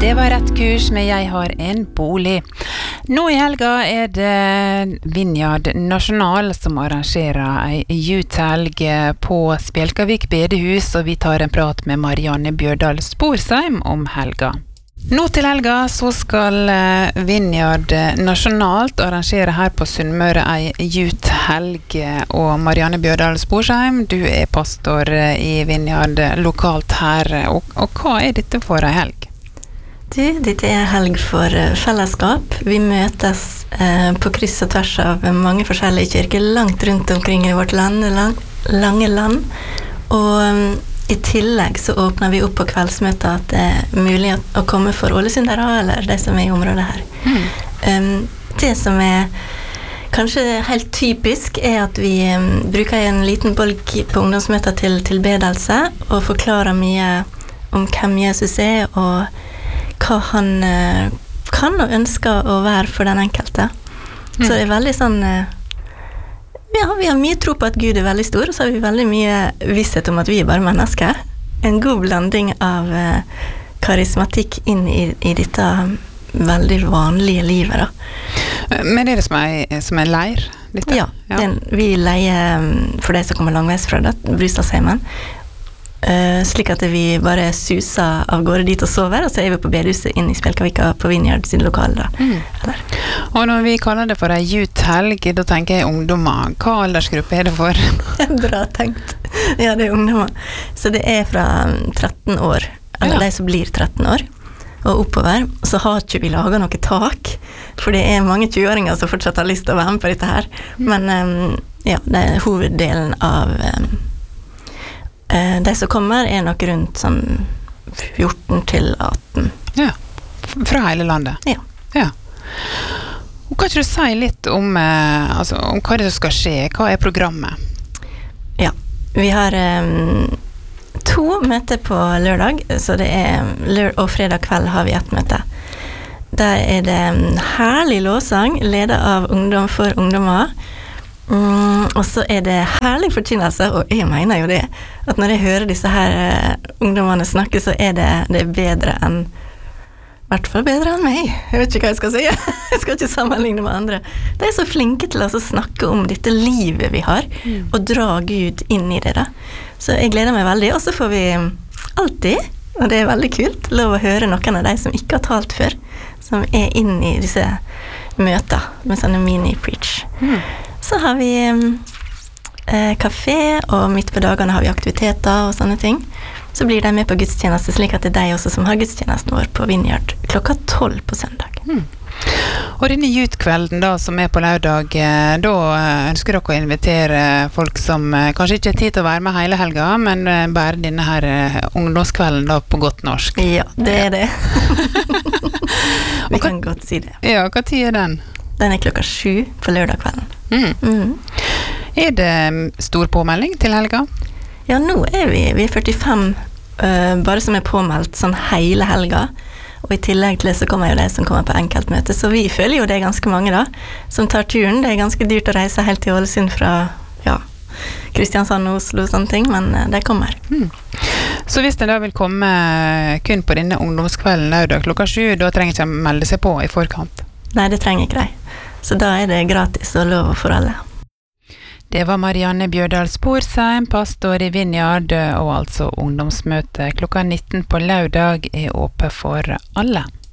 Det var rett kurs med Jeg har en bolig. Nå I helga det Vinjard Nasjonal som arrangerer ei youth-helg på Spjelkavik bedehus, og vi tar en prat med Marianne Bjørdal Sporsheim om helga. Nå til helga så skal Vinjard Nasjonalt arrangere her på Sunnmøre ei youth-helg, og Marianne Bjørdal Sporsheim, du pastor I Vinjard lokalt her, og hva dette for ei helg? Dette helg for fellesskap. Vi møtes på kryss og tvers av mange forskjellige kirker langt rundt omkring I vårt lange land, og I tillegg så åpner vi opp på kveldsmøtet at det mulig å komme for ålesundere eller de som I området her. Det som kanskje helt typisk at vi bruker en liten bolk på ungdomsmøtet til tilbedelse og forklarer mye om hvem Jesus og hva han kan og ønsker å være for den enkelte. Så det veldig sånn vi har mye tro på at Gud veldig stor, og så har vi veldig mye visshet om at vi bare mennesker. En god blanding av karismatikk inn I dette veldig vanlige livet da. Men det som leir? Dette? Ja. Vi leier for de som kommer langveis fra Brystadsheimen, slik at vi bare suser av gårde dit og sover, og så vi på bedehuset inn I Spjelkavika på Vinjard sin lokale da. Og når vi kaller det for en youth-helg, da tenker jeg ungdommer. Hva aldersgruppe det for? Bra tenkt. Ja, det ungdommer. Så det fra 13 år, eller de som blir 13 år, og oppover. Så har ikke vi laget noe tak, for det mange 20-åringer som fortsatt har lyst til å være med på dette her. Men ja, det hoveddelen av de som kommer nok rundt sånn 14 til 18. Ja, fra hele landet. Ja. Og kan ikke du si litt om hva det som skal skje? Hva programmet? Ja, vi har 2 møter på lørdag, så det og fredag kveld har vi et møte. Der det herlig låsang, ledet av Ungdom for ungdommer. Og så det herlig forkynnelse, og jeg mener jo det, at når jeg hører disse her ungdommene snakke, så det bedre enn, I hvert fall bedre enn meg. Jeg vet ikke hva jeg skal si. Jeg skal ikke sammenligne med andre. De så flinke til å snakke om dette livet vi har, og dra Gud inn I det da. Så jeg gleder meg veldig, og så får vi alltid, og det veldig kult, lov å høre noen av de som ikke har talt før, som inn I disse møter med sånne mini-preach. Så har vi kafé, og midt på dagene har vi aktiviteter og sånne ting. Så blir de med på gudstjeneste, slik at det de også som har gudstjenesten vår på Vinjard klokka 12 på søndag. Og denne youth-kvelden da, som på lørdag, da ønsker dere å invitere folk som kanskje ikke har tid til å være med hele helga, men bare denne her ungdomskvelden da på godt norsk. Ja, det det. Vi kan godt si det. Ja, hva tid den? Den klokka 7 på lørdag kvelden. Det stor påmelding til helga? Ja, nå vi 45 bare som påmeldt sånn hele helga, og I tillegg til det så kommer jo de som kommer på enkeltmøte, så vi føler jo det ganske mange da, som tar turen. Det ganske dyrt å reise helt til Ålesund fra, Kristiansand og Oslo og sånne ting, men de kommer. Så hvis de da vil komme kun på denne ungdomskvelden lørdag klokka 7, da trenger ikke å melde seg på I forkant? Nei, det trenger ikke de. Så da det gratis og lov for alle. Det var Marianne Bjørdal Sporsheim, pastor I Vinjard, og altså ungdomsmøte klokka 19 på lørdag åpen for alle.